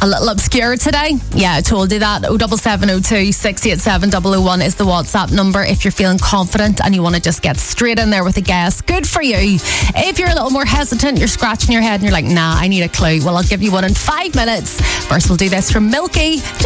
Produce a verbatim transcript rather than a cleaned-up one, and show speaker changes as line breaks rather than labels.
A little obscure today. Yeah, I told you that. oh seven seven oh two, six eight seven, double oh one is the WhatsApp number if you're feeling confident and you want to just get straight in there with a guess. Good for you. If you're a little more hesitant, you're scratching your head and you're like, nah, I need a clue. Well, I'll give you one in five minutes. First, we'll do this from Milky.